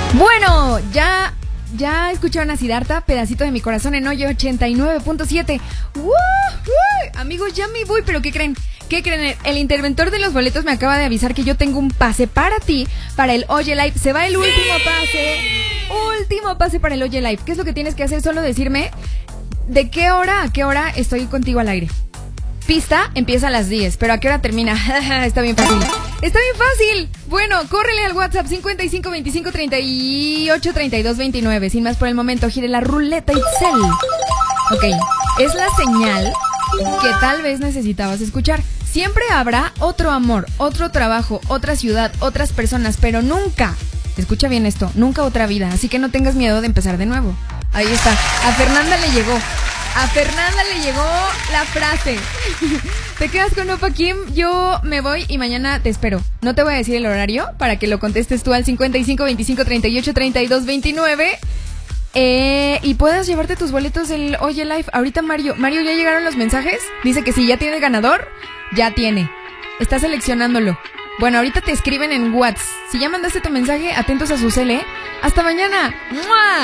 Bueno, ya escucharon a Siddhartha, pedacito de mi corazón en Oye 89.7. Amigos, ya me voy, pero ¿qué creen? El interventor de los boletos me acaba de avisar que yo tengo un pase para ti, para el Oye Live. Se va el último pase para el Oye Live. ¿Qué es lo que tienes que hacer? Solo decirme de qué hora a qué hora estoy contigo al aire. Pista empieza a las 10, pero ¿a qué hora termina? Está bien fácil. Bueno, córrele al WhatsApp 55 25 38 32 29. Sin más por el momento, gire la ruleta Itzel. Ok, es la señal que tal vez necesitabas escuchar. Siempre habrá otro amor, otro trabajo, otra ciudad, otras personas, pero nunca, escucha bien esto, nunca otra vida. Así que no tengas miedo de empezar de nuevo. Ahí está, a Fernanda le llegó la frase. Te quedas con Opa Kim, yo me voy y mañana te espero. No te voy a decir el horario para que lo contestes tú al 55 25 38 32 29 y puedas llevarte tus boletos del Oye Live. Ahorita Mario, ¿ya llegaron los mensajes? Dice que si ya tiene el ganador, ya tiene. Está seleccionándolo. Bueno, ahorita te escriben en WhatsApp. Si ya mandaste tu mensaje, atentos a su cel, ¿eh? Hasta mañana. ¡Mua!